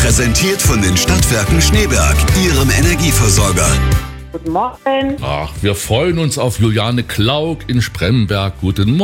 Präsentiert von den Stadtwerken Schneeberg, Ihrem Energieversorger. Guten Morgen. Ach, wir freuen uns auf Juliane Klauk in Spremberg. Guten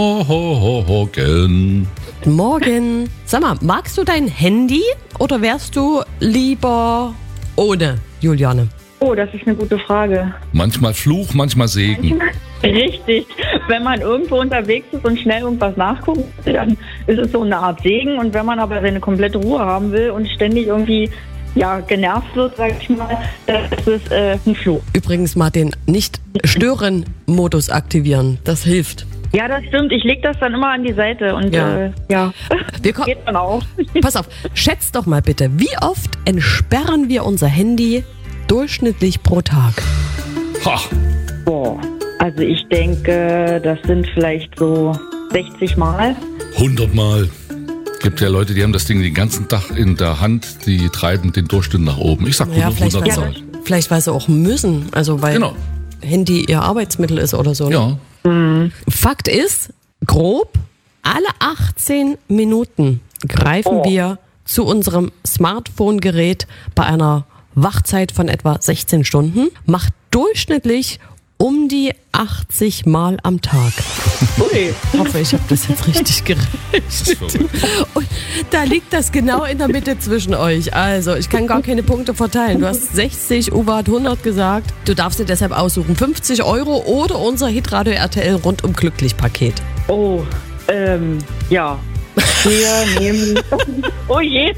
Morgen. Guten Morgen. Sag mal, magst du dein Handy oder wärst du lieber ohne, Juliane? Oh, das ist eine gute Frage. Manchmal Fluch, manchmal Segen. Richtig. Wenn man irgendwo unterwegs ist und schnell irgendwas nachguckt, dann ist es so eine Art Segen. Und wenn man aber seine komplette Ruhe haben will und ständig irgendwie genervt wird, sag ich mal, das ist ein Fluch. Übrigens mal den Nicht-Stören-Modus aktivieren. Das hilft. Ja, das stimmt. Ich lege das dann immer an die Seite und Wir geht dann auch. Pass auf, schätzt doch mal bitte, wie oft entsperren wir unser Handy durchschnittlich pro Tag? Ha, Boah. Also ich denke, das sind vielleicht so 60 Mal. 100 Mal. Gibt ja Leute, die haben das Ding den ganzen Tag in der Hand, die treiben den Durchschnitt nach oben. Ich sag 100 Mal. Vielleicht weil sie auch müssen, also weil Genau. Handy ihr Arbeitsmittel ist oder so. Ne? Ja. Fakt ist, grob, alle 18 Minuten greifen wir zu unserem Smartphone-Gerät bei einer Wachzeit von etwa 16 Stunden, macht durchschnittlich um die 80 Mal am Tag. Ui. Ich hoffe, ich habe das jetzt richtig gerechnet. Und da liegt das genau in der Mitte zwischen euch. Also, ich kann gar keine Punkte verteilen. Du hast 60, Uwe hat 100 gesagt. Du darfst dir deshalb aussuchen, 50 € oder unser Hitradio RTL rundum glücklich Paket. Oh, ja. Wir nehmen... Oh je.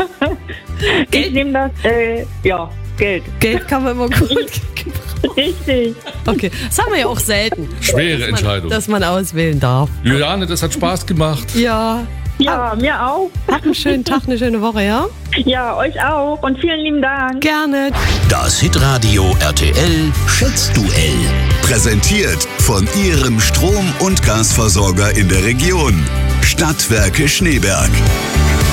Ich nehme das, Geld. Geld kann man immer gut gebrauchen. Richtig. Okay, das haben wir ja auch selten. Schwere Entscheidung. Dass man auswählen darf. Juliane, das hat Spaß gemacht. Ja. Ja, mir auch. Habt einen schönen Tag, eine schöne Woche, ja? Ja, euch auch. Und vielen lieben Dank. Gerne. Das Hitradio RTL Schätzduell. Präsentiert von Ihrem Strom- und Gasversorger in der Region. Stadtwerke Schneeberg.